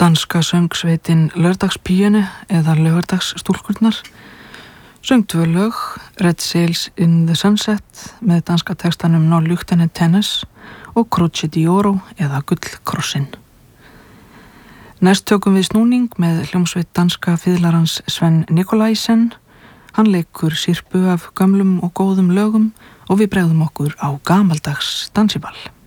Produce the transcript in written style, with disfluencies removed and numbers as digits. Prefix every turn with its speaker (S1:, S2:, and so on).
S1: Danska söngsveitin Lördagspíunni eða Laugardagsstúlkurnar söng 2 lög, Red Sails in the Sunset með danska textanum No Lieutenant Tennis og Croce d'Oro eða Gullkrossin. Næst tökum við snúning með hljómsveit danska fiðlarans Sven Nicolaisen. Hann leikur sirpu af gömlum og góðum lögum og við bregðum okkur á gamaldags dansiball.